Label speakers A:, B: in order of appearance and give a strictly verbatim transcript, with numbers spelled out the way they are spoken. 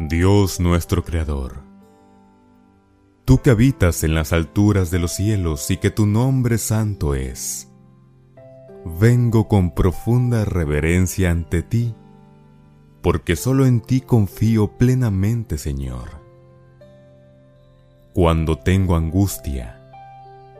A: Dios nuestro Creador, tú que habitas en las alturas de los cielos y que tu nombre santo es, vengo con profunda reverencia ante ti, porque solo en ti confío plenamente, Señor. Cuando tengo angustia,